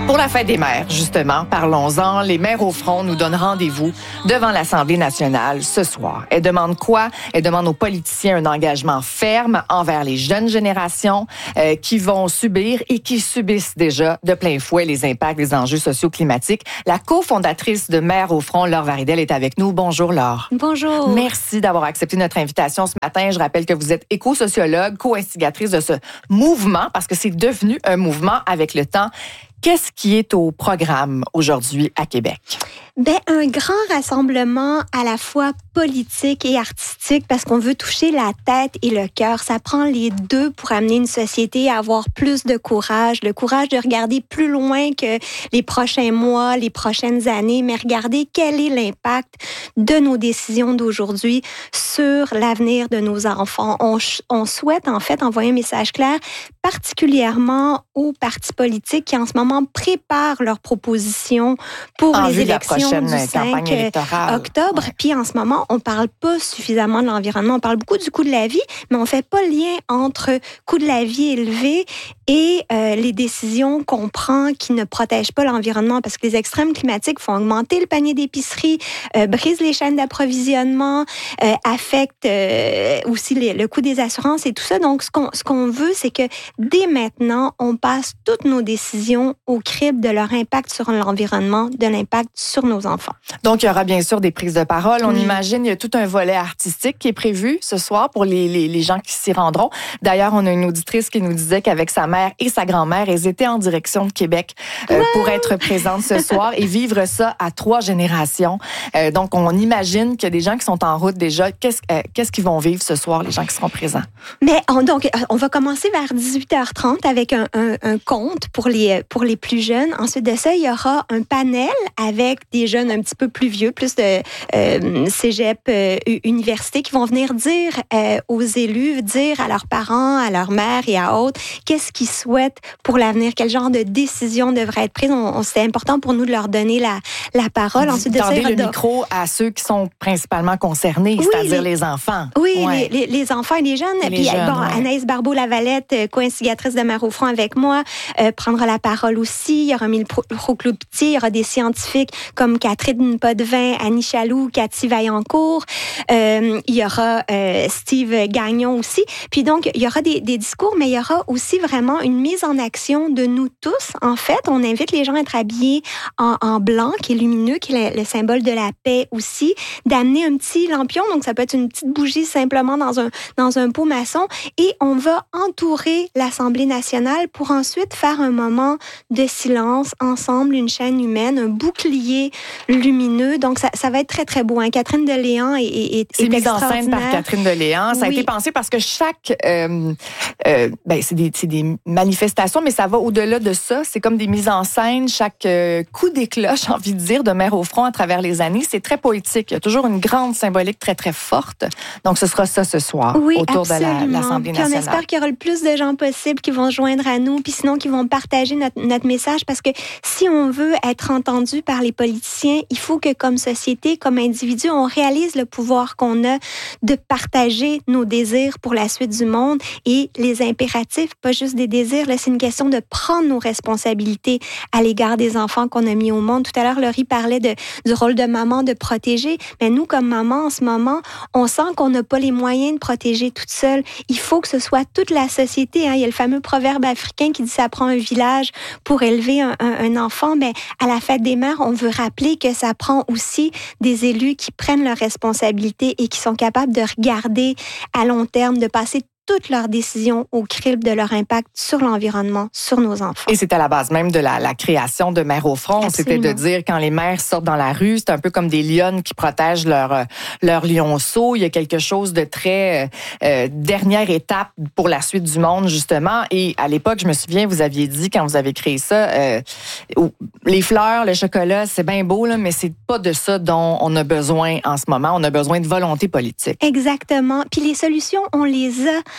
Pour la fête des mères, justement, parlons-en. Les mères au front nous donnent rendez-vous devant l'Assemblée nationale ce soir. Elles demandent quoi? Elles demandent aux politiciens un engagement ferme envers les jeunes générations qui vont subir et qui subissent déjà de plein fouet les impacts des enjeux socio-climatiques. La cofondatrice de Mères au front, Laure Varidel, est avec nous. Bonjour, Laure. Bonjour. Merci d'avoir accepté notre invitation ce matin. Je rappelle que vous êtes éco-sociologue, co-instigatrice de ce mouvement, parce que c'est devenu un mouvement avec le temps. Qu'est-ce qui est au programme aujourd'hui à Québec? Un grand rassemblement à la fois politique et artistique parce qu'on veut toucher la tête et le cœur. Ça prend les deux pour amener une société à avoir plus de courage, le courage de regarder plus loin que les prochains mois, les prochaines années, mais regarder quel est l'impact de nos décisions d'aujourd'hui sur l'avenir de nos enfants. On souhaite en fait envoyer un message clair, particulièrement aux partis politiques qui en ce moment préparent leurs propositions pour les élections du 5 octobre. Puis en ce moment, on ne parle pas suffisamment de l'environnement. On parle beaucoup du coût de la vie, mais on ne fait pas le lien entre coût de la vie élevé et les décisions qu'on prend qui ne protègent pas l'environnement, parce que les extrêmes climatiques font augmenter le panier d'épicerie, brisent les chaînes d'approvisionnement, affectent aussi le coût des assurances et tout ça. Donc, ce qu'on veut, c'est que dès maintenant, on passe toutes nos décisions au crible de leur impact sur l'environnement, de l'impact sur nos enfants. Donc, il y aura bien sûr des prises de parole. On imagine, il y a tout un volet artistique qui est prévu ce soir pour les gens qui s'y rendront. D'ailleurs, on a une auditrice qui nous disait qu'avec sa mère et sa grand-mère, elles étaient en direction de Québec pour être présentes ce soir et vivre ça à 3 générations. Donc, on imagine qu'il y a des gens qui sont en route déjà. Qu'est-ce qu'ils vont vivre ce soir, les gens qui seront présents? Mais on va commencer vers 18h30 avec un conte pour les plus jeunes. Ensuite de ça, il y aura un panel avec des jeunes un petit peu plus vieux, plus de cégep, université, qui vont venir dire aux élus, dire à leurs parents, à leurs mères et à autres, qu'est-ce qu'ils souhaitent pour l'avenir, quel genre de décision devrait être prise. C'est important pour nous de leur donner la parole. Ensuite de ça, le micro à ceux qui sont principalement concernés, c'est-à-dire les enfants. Oui, les enfants et les jeunes. Anaïs Barbeau-Lavalette, co-instigatrice de Mères au front avec moi, prendra la parole aussi. Il y aura Mille-Cloutier, il y aura des scientifiques comme Catherine Potvin, Annie Chaloux, Cathy Vaillancourt. Il y aura Steve Gagnon aussi. Puis donc, il y aura des discours, mais il y aura aussi vraiment une mise en action de nous tous. En fait, on invite les gens à être habillés en blanc, qui est lumineux, qui est le symbole de la paix aussi, d'amener un petit lampion, donc ça peut être une petite bougie simplement dans un pot maçon, et on va entourer l'Assemblée nationale pour ensuite faire un moment de silence ensemble, une chaîne humaine, un bouclier lumineux. Donc, ça va être très, très beau. Hein? Catherine Deléan est c'est mise en scène par Catherine Deléan. Ça a été pensé parce que chaque... c'est des manifestations, mais ça va au-delà de ça. C'est comme des mises en scène. Chaque coup d'éclat, j'ai envie de dire, de Mères au front à travers les années, c'est très poétique. Il y a toujours une grande symbolique très, très forte. Donc, ce sera ça ce soir, autour de l'Assemblée nationale. Puis on espère qu'il y aura le plus de gens possible qui vont se joindre à nous, puis sinon qui vont partager notre message, parce que si on veut être entendu par les politiciens, il faut que comme société, comme individu, on réalise le pouvoir qu'on a de partager nos désirs pour la suite du monde et les impératifs, pas juste des désirs. Là, c'est une question de prendre nos responsabilités à l'égard des enfants qu'on a mis au monde. Tout à l'heure, Laurie parlait du rôle de maman, de protéger. Mais nous, comme maman, en ce moment, on sent qu'on n'a pas les moyens de protéger toute seule. Il faut que ce soit toute la société. Hein. Il y a le fameux proverbe africain qui dit « ça prend un village pour élever un enfant ». Mais à la fête des mères, on veut rappeler que ça prend aussi des élus qui prennent leurs responsabilités et qui sont capables de regarder à long terme, de passer toutes leurs décisions au crible de leur impact sur l'environnement, sur nos enfants. Et c'est à la base même de la création de Mères au front. Absolument. C'était de dire, quand les mères sortent dans la rue, c'est un peu comme des lionnes qui protègent leur lionceau. Il y a quelque chose de très dernière étape pour la suite du monde, justement. Et à l'époque, je me souviens, vous aviez dit, quand vous avez créé ça, les fleurs, le chocolat, c'est bien beau, là, mais c'est pas de ça dont on a besoin en ce moment. On a besoin de volonté politique. Exactement. Puis les solutions, on les a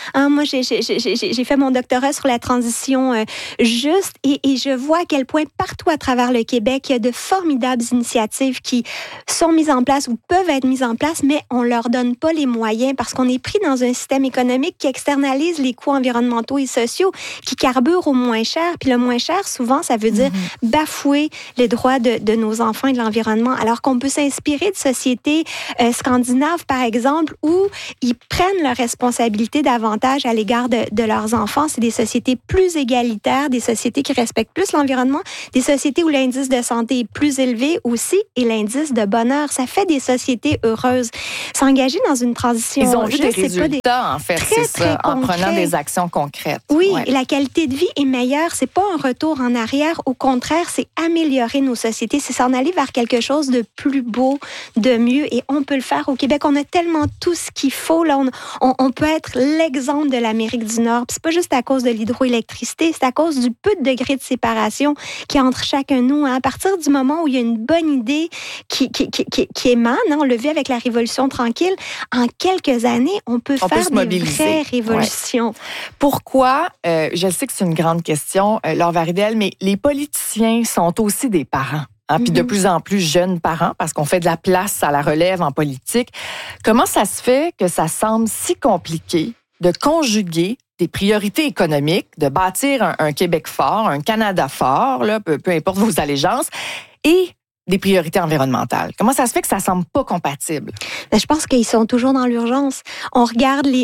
Moi, j'ai fait mon doctorat sur la transition juste et je vois à quel point partout à travers le Québec, il y a de formidables initiatives qui sont mises en place ou peuvent être mises en place, mais on leur donne pas les moyens parce qu'on est pris dans un système économique qui externalise les coûts environnementaux et sociaux, qui carbure au moins cher. Puis le moins cher, souvent, ça veut dire bafouer les droits de nos enfants et de l'environnement. Alors qu'on peut s'inspirer de sociétés scandinaves, par exemple, où ils prennent leurs responsabilités davantage à l'égard de leurs enfants. C'est des sociétés plus égalitaires, des sociétés qui respectent plus l'environnement, des sociétés où l'indice de santé est plus élevé aussi et l'indice de bonheur. Ça fait des sociétés heureuses. S'engager dans une transition... Ils ont vu des résultats, en fait, c'est ça, en prenant des actions concrètes. Oui, et la qualité de vie est meilleure. C'est pas un retour en arrière. Au contraire, c'est améliorer nos sociétés. C'est s'en aller vers quelque chose de plus beau, de mieux. Et on peut le faire au Québec. On a tellement tout ce qu'il faut. Là, on peut être l'exemple de l'Amérique du Nord. Puis c'est pas juste à cause de l'hydroélectricité, c'est à cause du peu de degrés de séparation qu'il y a entre chacun de nous. À partir du moment où il y a une bonne idée qui émane, on le vit avec la Révolution tranquille, en quelques années, on peut faire des vraies révolutions. Ouais. Pourquoi, je sais que c'est une grande question, Laure Varidel, mais les politiciens sont aussi des parents. Puis de plus en plus jeunes parents, parce qu'on fait de la place à la relève en politique. Comment ça se fait que ça semble si compliqué de conjuguer des priorités économiques, de bâtir un Québec fort, un Canada fort, là, peu importe vos allégeances, et des priorités environnementales? Comment ça se fait que ça semble pas compatible? Je pense qu'ils sont toujours dans l'urgence. On regarde ce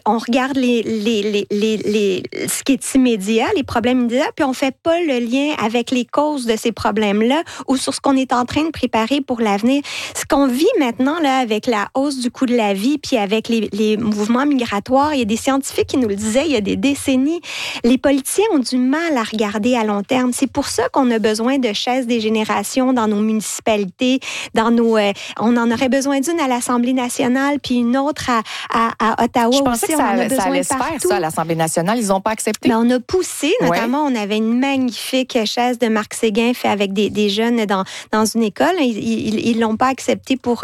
qui est immédiat, les problèmes immédiats, puis on fait pas le lien avec les causes de ces problèmes-là ou sur ce qu'on est en train de préparer pour l'avenir. Ce qu'on vit maintenant là avec la hausse du coût de la vie, puis avec les mouvements migratoires, il y a des scientifiques qui nous le disaient il y a des décennies. Les politiciens ont du mal à regarder à long terme. C'est pour ça qu'on a besoin de chaises des générations dans nos municipalités, dans nos... on en aurait besoin d'une à l'Assemblée nationale, puis une autre à Ottawa. Je pensais aussi. Que ça allait se faire, ça, à l'Assemblée nationale. Ils n'ont pas accepté? Mais on a poussé, notamment, on avait une magnifique chaise de Marc Séguin fait avec des jeunes dans une école. Ils l'ont pas accepté pour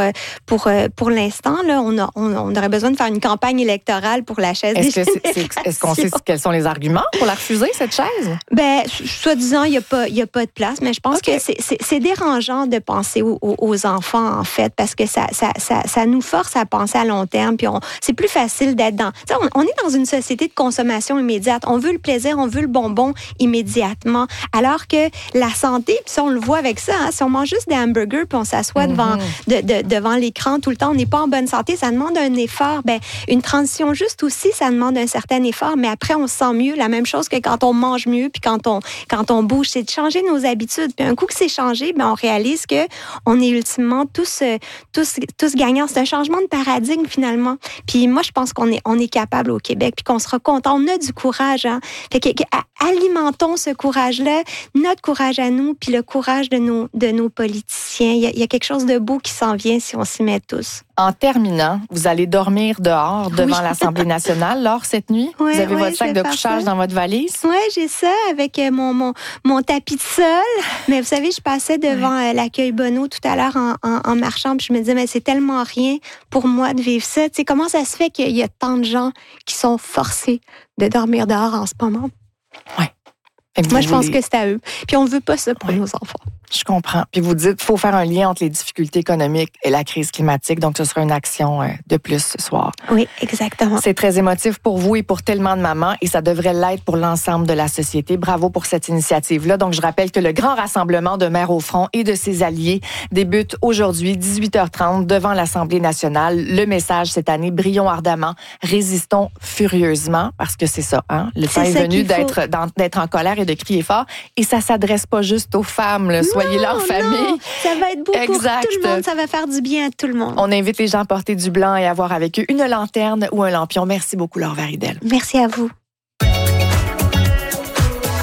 l'instant. Là, on aurait besoin de faire une campagne électorale pour la chaise des générations. Est-ce qu'on sait quels sont les arguments pour la refuser, cette chaise? Ben, soi-disant, il y a pas de place, mais je pense que c'est dérangeant de penser aux enfants, en fait, parce que ça nous force à penser à long terme. Puis c'est plus facile d'être dans... On est dans une société de consommation immédiate. On veut le plaisir, on veut le bonbon immédiatement. Alors que la santé, puis ça, on le voit avec ça, hein, si on mange juste des hamburgers puis on s'assoit devant l'écran tout le temps, on n'est pas en bonne santé, ça demande un effort. Ben, une transition juste aussi, ça demande un certain effort, mais après, on se sent mieux. La même chose que quand on mange mieux puis quand on bouge, c'est de changer nos habitudes. Puis un coup que c'est changé, ben, on réalise qu'on est ultimement tous gagnants. C'est un changement de paradigme, finalement. Puis moi, je pense qu'on est capable au Québec, puis qu'on sera content. On a du courage. Hein? Fait que alimentons ce courage-là, notre courage à nous, puis le courage de nos politiciens. Il y a quelque chose de beau qui s'en vient si on s'y met tous. En terminant, vous allez dormir dehors devant l'Assemblée nationale, Laure, cette nuit? Vous avez votre sac de couchage dans votre valise? Oui, j'ai ça avec mon tapis de sol. Mais vous savez, je passais devant l'accueil Bonneau tout à l'heure en marchant, puis je me disais, mais c'est tellement rien pour moi de vivre ça. Tu sais, comment ça se fait qu'il y a tant de gens qui sont forcés de dormir dehors en ce moment? Oui. Moi, je pense que c'est à eux. Puis on ne veut pas ça pour nos enfants. Je comprends. Puis vous dites qu'il faut faire un lien entre les difficultés économiques et la crise climatique. Donc, ce sera une action de plus ce soir. Oui, exactement. C'est très émotif pour vous et pour tellement de mamans et ça devrait l'être pour l'ensemble de la société. Bravo pour cette initiative-là. Donc, je rappelle que le grand rassemblement de Mères au front et de ses alliés débute aujourd'hui, 18h30, devant l'Assemblée nationale. Le message cette année, brillons ardemment, résistons furieusement, parce que c'est ça, hein? Le temps est venu d'être en colère et de crier fort. Et ça s'adresse pas juste aux femmes, là. Soyez là en famille. Non. Ça va être beau pour tout le monde. Ça va faire du bien à tout le monde. On invite les gens à porter du blanc et à avoir avec eux une lanterne ou un lampion. Merci beaucoup, Laure Varidel. Merci à vous.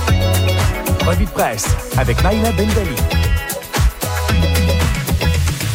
Revue de presse avec Maïla Bendali.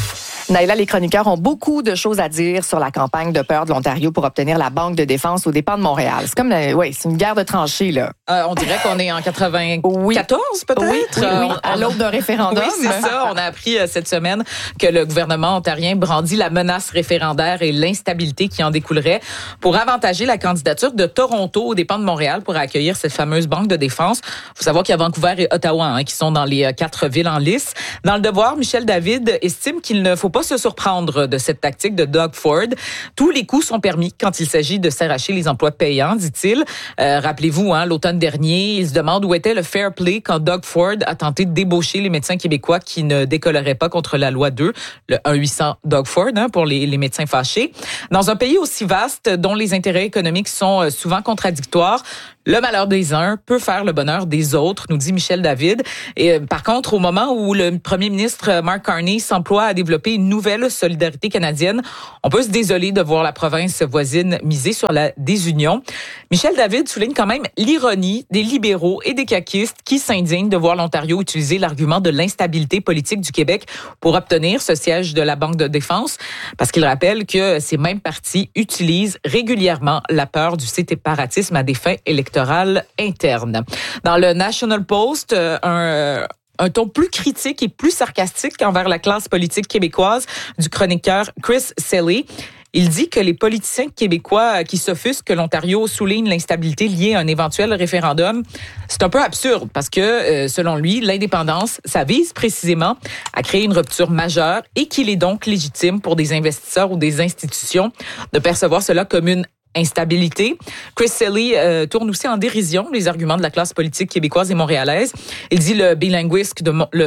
Naïla, les chroniqueurs ont beaucoup de choses à dire sur la campagne de peur de l'Ontario pour obtenir la Banque de défense aux dépens de Montréal. C'est comme, c'est une guerre de tranchées, là. On dirait qu'on est en 94, peut-être? Oui, à l'aube d'un référendum. Oui, c'est ça. On a appris cette semaine que le gouvernement ontarien brandit la menace référendaire et l'instabilité qui en découlerait pour avantager la candidature de Toronto aux dépens de Montréal pour accueillir cette fameuse banque de défense. Il faut savoir qu'il y a Vancouver et Ottawa qui sont dans les 4 villes en lice. Dans Le Devoir, Michel David estime qu'il ne faut pas se surprendre de cette tactique de Doug Ford. Tous les coups sont permis quand il s'agit de s'arracher les emplois payants, dit-il. Rappelez-vous, l'automne dernier, il se demande où était le fair play quand Doug Ford a tenté de débaucher les médecins québécois qui ne décolleraient pas contre la loi 2, le 1-800 Doug Ford, pour les médecins fâchés. Dans un pays aussi vaste, dont les intérêts économiques sont souvent contradictoires, le malheur des uns peut faire le bonheur des autres, nous dit Michel David. Et par contre, au moment où le premier ministre Mark Carney s'emploie à développer une nouvelle solidarité canadienne, on peut se désoler de voir la province voisine miser sur la désunion. Michel David souligne quand même l'ironie des libéraux et des caquistes qui s'indignent de voir l'Ontario utiliser l'argument de l'instabilité politique du Québec pour obtenir ce siège de la Banque de défense, parce qu'il rappelle que ces mêmes partis utilisent régulièrement la peur du séparatisme à des fins électorales internes. Dans le National Post, un ton plus critique et plus sarcastique envers la classe politique québécoise du chroniqueur Chris Selley. Il dit que les politiciens québécois qui s'offusquent que l'Ontario souligne l'instabilité liée à un éventuel référendum, c'est un peu absurde parce que, selon lui, l'indépendance, ça vise précisément à créer une rupture majeure et qu'il est donc légitime pour des investisseurs ou des institutions de percevoir cela comme une instabilité. Chris Selley tourne aussi en dérision les arguments de la classe politique québécoise et montréalaise. Il dit le bilinguisme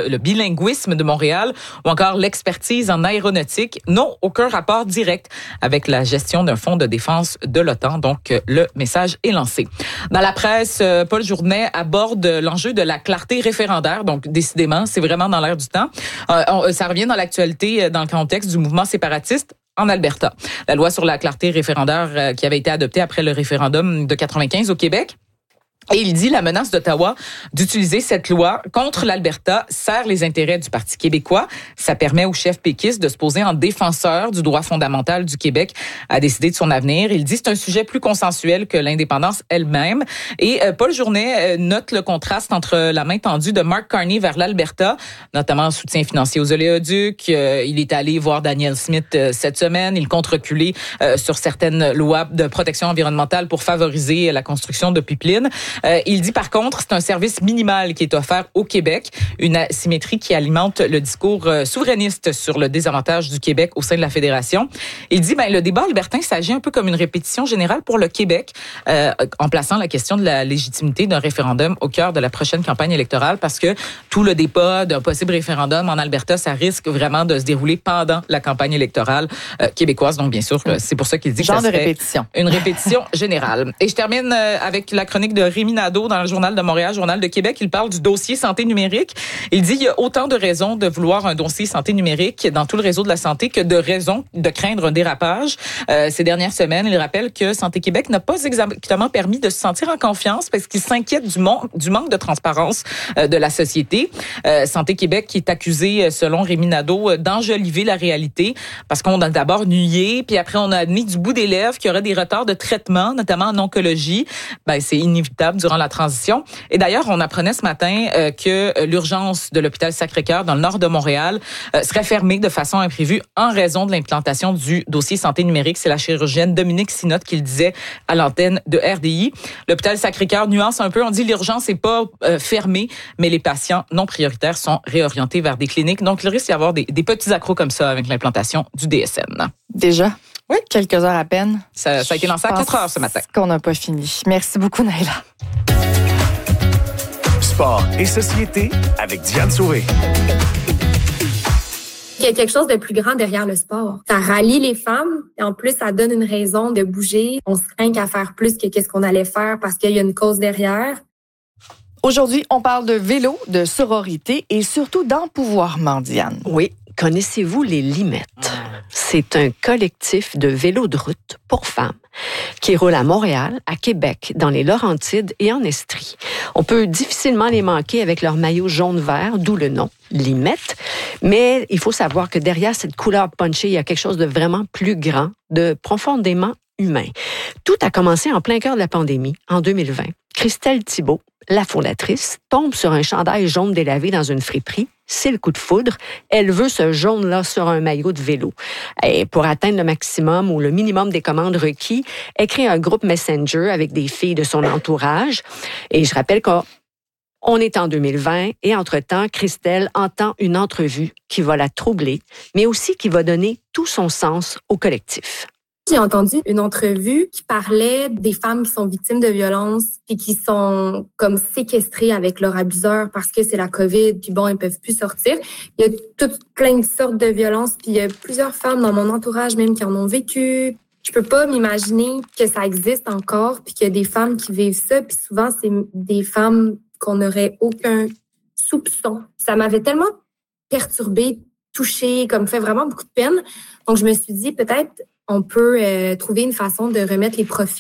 de Montréal ou encore l'expertise en aéronautique n'ont aucun rapport direct avec la gestion d'un fonds de défense de l'OTAN. Donc, le message est lancé. Dans la presse, Paul Journet aborde l'enjeu de la clarté référendaire. Donc, décidément, c'est vraiment dans l'air du temps. Ça revient dans l'actualité dans le contexte du mouvement séparatiste en Alberta. La loi sur la clarté référendaire qui avait été adoptée après le référendum de 95 au Québec. Et il dit la menace d'Ottawa d'utiliser cette loi contre l'Alberta sert les intérêts du Parti québécois. Ça permet au chef péquiste de se poser en défenseur du droit fondamental du Québec à décider de son avenir. Il dit c'est un sujet plus consensuel que l'indépendance elle-même. Et Paul Journet note le contraste entre la main tendue de Mark Carney vers l'Alberta, notamment en soutien financier aux oléoducs. Il est allé voir Danielle Smith cette semaine. Il compte reculer sur certaines lois de protection environnementale pour favoriser la construction de pipelines. Il dit par contre, c'est un service minimal qui est offert au Québec, une asymétrie qui alimente le discours souverainiste sur le désavantage du Québec au sein de la Fédération. Il dit, le débat albertain s'agit un peu comme une répétition générale pour le Québec, en plaçant la question de la légitimité d'un référendum au cœur de la prochaine campagne électorale, parce que tout le débat d'un possible référendum en Alberta, ça risque vraiment de se dérouler pendant la campagne électorale québécoise. Donc, bien sûr, c'est pour ça qu'il dit que ça serait une répétition générale. Et je termine avec la chronique de Rémi Nadeau dans le Journal de Montréal, Journal de Québec. Il parle du dossier santé numérique. Il dit il y a autant de raisons de vouloir un dossier santé numérique dans tout le réseau de la santé que de raisons de craindre un dérapage. Ces dernières semaines, il rappelle que Santé Québec n'a pas exactement permis de se sentir en confiance parce qu'il s'inquiète du manque de transparence de la société. Santé Québec qui est accusé, selon Rémi Nadeau, d'enjoliver la réalité parce qu'on a d'abord nié, puis après on a admis du bout des lèvres qu'il y aurait des retards de traitement, notamment en oncologie. C'est inévitable durant la transition. Et d'ailleurs, on apprenait ce matin que l'urgence de l'hôpital Sacré-Cœur dans le nord de Montréal serait fermée de façon imprévue en raison de l'implantation du dossier santé numérique. C'est la chirurgienne Dominique Sinotte qui le disait à l'antenne de RDI. L'hôpital Sacré-Cœur nuance un peu. On dit l'urgence n'est pas fermée, mais les patients non prioritaires sont réorientés vers des cliniques. Donc, il risque d'y avoir des petits accros comme ça avec l'implantation du DSN. Déjà? Oui. Quelques heures à peine. Ça a été lancé à 4 heures ce matin. Qu'on n'a pas fini. Merci beaucoup, Naïla. Sport et société avec Diane Sauvé. Il y a quelque chose de plus grand derrière le sport. Ça rallie les femmes et en plus, ça donne une raison de bouger. On se craint qu'à faire plus que qu'est-ce qu'on allait faire parce qu'il y a une cause derrière. Aujourd'hui, on parle de vélo, de sororité et surtout d'empouvoirment, Diane. Oui. Connaissez-vous les Limettes? C'est un collectif de vélos de route pour femmes qui roulent à Montréal, à Québec, dans les Laurentides et en Estrie. On peut difficilement les manquer avec leur maillot jaune-vert, d'où le nom, Limette. Mais il faut savoir que derrière cette couleur punchée, il y a quelque chose de vraiment plus grand, de profondément humain. Tout a commencé en plein cœur de la pandémie, en 2020. Christelle Thibault, la fondatrice, tombe sur un chandail jaune délavé dans une friperie. C'est le coup de foudre. Elle veut ce jaune-là sur un maillot de vélo. Et pour atteindre le maximum ou le minimum des commandes requis, elle crée un groupe Messenger avec des filles de son entourage. Et je rappelle qu'on est en 2020 et entre-temps, Christelle entend une entrevue qui va la troubler, mais aussi qui va donner tout son sens au collectif. J'ai entendu une entrevue qui parlait des femmes qui sont victimes de violences puis qui sont comme séquestrées avec leur abuseur parce que c'est la COVID puis bon, ils peuvent plus sortir. Il y a toutes plein de sortes de violences puis il y a plusieurs femmes dans mon entourage même qui en ont vécu. Je peux pas m'imaginer que ça existe encore puis qu'il y a des femmes qui vivent ça puis souvent c'est des femmes qu'on n'aurait aucun soupçon. Ça m'avait tellement perturbée, touchée, comme fait vraiment beaucoup de peine. Donc je me suis dit peut-être on peut trouver une façon de remettre les profits